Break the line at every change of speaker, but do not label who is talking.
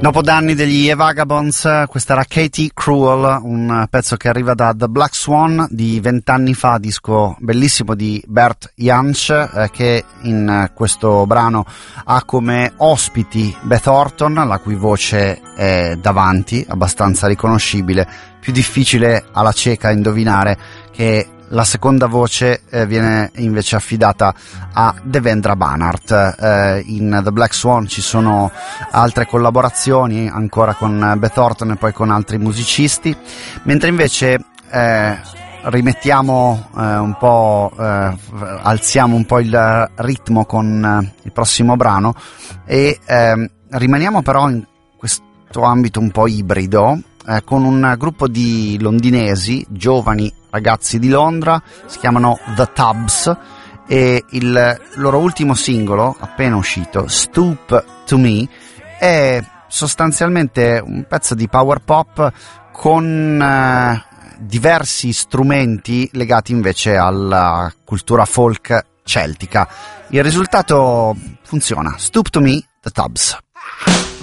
Dopo danni degli E Vagabonds, questa era Katie Cruel, un pezzo che arriva da The Black Swan di 20 anni fa, disco bellissimo di Bert Jansch, che in questo brano ha come ospiti Beth Orton, la cui voce è davanti, abbastanza riconoscibile, più difficile alla cieca indovinare che la seconda voce viene invece affidata a Devendra Banhart. In The Black Swan ci sono altre collaborazioni ancora con Beth Orton e poi con altri musicisti, mentre invece rimettiamo un po', alziamo un po' il ritmo con il prossimo brano e rimaniamo però in questo ambito un po' ibrido, con un gruppo di londinesi, giovani ragazzi di Londra, si chiamano The Tubbs, e il loro ultimo singolo appena uscito, Stoop to Me, è sostanzialmente un pezzo di power pop con diversi strumenti legati invece alla cultura folk celtica. Il risultato funziona. Stoop to Me, The Tubbs.